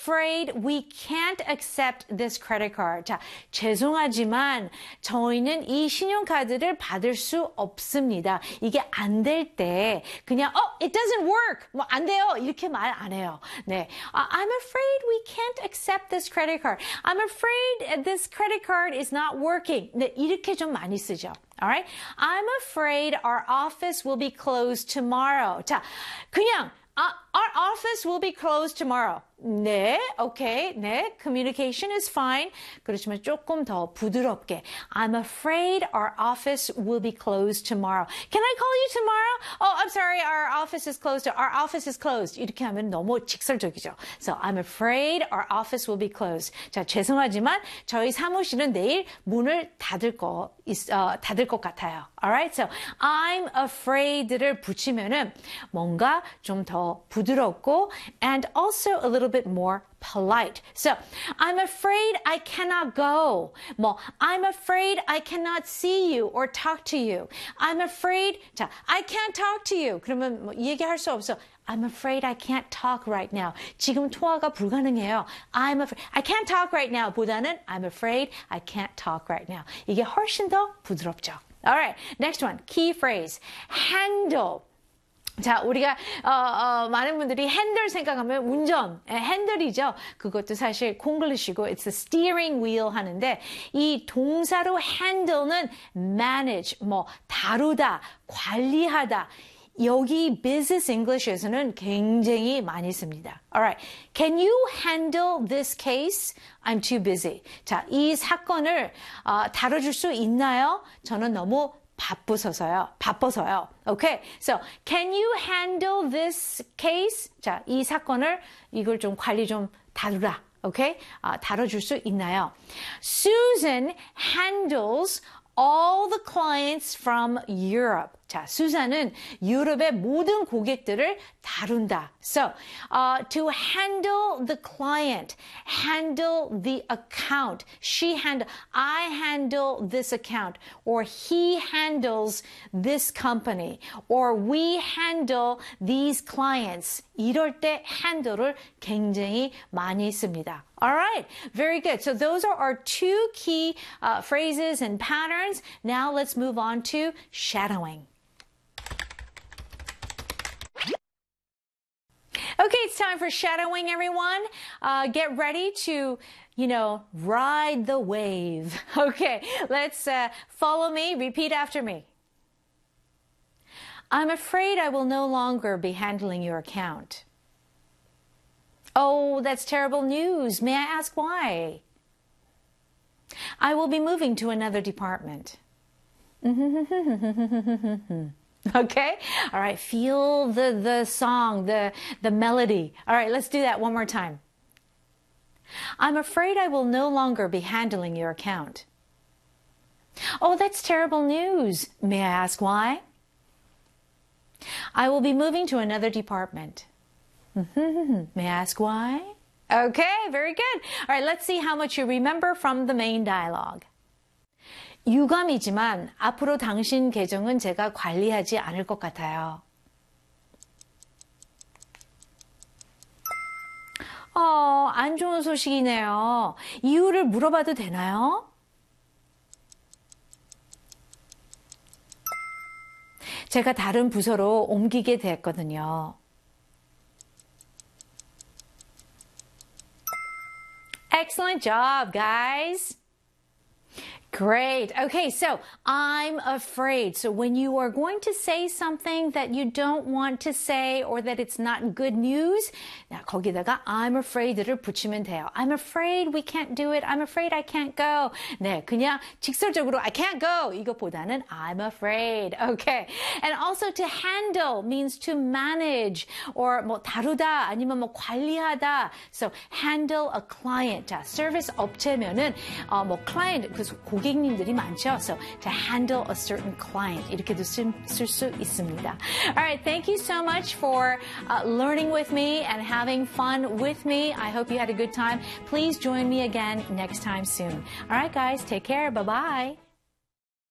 afraid we can't accept this credit card. 자, 죄송하지만 저희는 이 신용카드를 받을 수 없습니다. 이게 안 될 때 그냥 it doesn't work. 뭐 안 돼요. 이렇게 말 안 해요. 네. I'm afraid we can't accept this credit card. I'm afraid this credit card is not working. 네, 이렇게 좀 많이 쓰죠. Alright? I'm afraid our office will be closed tomorrow. 자, 그냥 our office will be closed tomorrow. 네, okay, 네, communication is fine. 그렇지만 조금 더 부드럽게. I'm afraid our office will be closed tomorrow. Can I call you tomorrow? Oh, I'm sorry, our office is closed. Our office is closed. 이렇게 하면 너무 직설적이죠. So, I'm afraid our office will be closed. 자, 죄송하지만 저희 사무실은 내일 문을 닫을 것 같아요. Alright, so I'm afraid를 붙이면은 뭔가 좀 더 부드럽고 and also a little bit more polite. So, I'm afraid I cannot go. 뭐, I'm afraid I cannot see you or talk to you. I'm afraid, 자, I can't talk to you. 그러면 뭐 얘기할 수 없어. I'm afraid I can't talk right now. 지금 통화가 불가능해요. I can't talk right now 보다는 I'm afraid I can't talk right now. 이게 훨씬 더 부드럽죠. Alright, next one. Key phrase. Handle. 자, 우리가 많은 분들이 핸들 생각하면 운전, 핸들이죠. 그것도 사실 콩글리시고 it's the steering wheel 하는데 이 동사로 handle는 manage, 뭐 다루다, 관리하다. 여기 business English에서는 굉장히 많이 씁니다. Alright, can you handle this case? I'm too busy. 자, 이 사건을 다뤄줄 수 있나요? 저는 너무 바빠서요. Okay, so can you handle this case? 자, 이 사건을 이걸 좀 관리 좀 다루라. Okay, 다뤄줄 수 있나요? Susan handles all the clients from Europe. 자, 수잔은 유럽의 모든 고객들을 다룬다. So, to handle the client, handle the account. I handle this account. Or he handles this company. Or we handle these clients. 이럴 때 handle를 굉장히 많이 씁니다. All right, very good. So those are our two key phrases and patterns. Now let's move on to shadowing. Okay, it's time for shadowing, everyone. Get ready to, ride the wave. Okay, let's follow me. Repeat after me. I'm afraid I will no longer be handling your account. Oh, that's terrible news. May I ask why? I will be moving to another department. Okay? All right, feel the song, the melody. All right, let's do that one more time. I'm afraid I will no longer be handling your account. Oh, that's terrible news. May I ask why? I will be moving to another department. May I ask why? Okay, very good. All right, let's see how much you remember from the main dialogue. 유감이지만 앞으로 당신 계정은 제가 관리하지 않을 것 같아요. 안 좋은 소식이네요. 이유를 물어봐도 되나요? 제가 다른 부서로 옮기게 됐거든요. Excellent job, guys. Great. Okay, so I'm afraid. So when you are going to say something that you don't want to say or that it's not good news, 거기다가 I'm afraid를 붙이면 돼요. I'm afraid we can't do it. I'm afraid I can't go. 네, 그냥 직설적으로 I can't go 이것보다는 I'm afraid. Okay. And also to handle means to manage or 뭐 다루다 아니면 뭐 관리하다. So handle a client. 자, 서비스 업체면은 뭐 client 그 고객님들이 많죠. So to handle a certain client 이렇게도 쓸 수 있습니다. All right, thank you so much for learning with me and having fun with me. I hope you had a good time. Please join me again next time soon. All right, guys, take care. Bye-bye.